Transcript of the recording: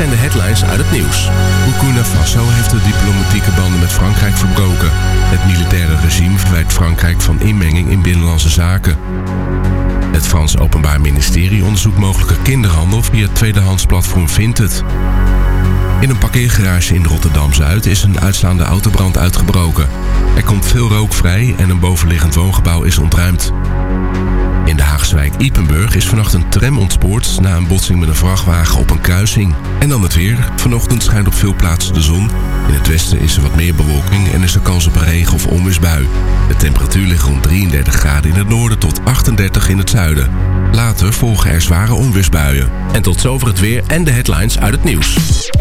zijn de headlines uit het nieuws. Burkina Faso heeft de diplomatieke banden met Frankrijk verbroken. Het militaire regime verwijt Frankrijk van inmenging in binnenlandse zaken. Het Frans Openbaar Ministerie onderzoekt mogelijke kinderhandel via het tweedehandsplatform Vinted. In een parkeergarage in Rotterdam-Zuid is een uitslaande autobrand uitgebroken. Er komt veel rook vrij en een bovenliggend woongebouw is ontruimd. In de Haagse wijk Ypenburg is vannacht een tram ontspoord na een botsing met een vrachtwagen op een kruising. En dan het weer. Vanochtend schijnt op veel plaatsen de zon. In het westen is er wat meer bewolking en is er kans op een regen- of onweersbui. De temperatuur ligt rond 33 graden in het noorden tot 38 in het zuiden. Later volgen er zware onweersbuien. En tot zover het weer en de headlines uit het nieuws.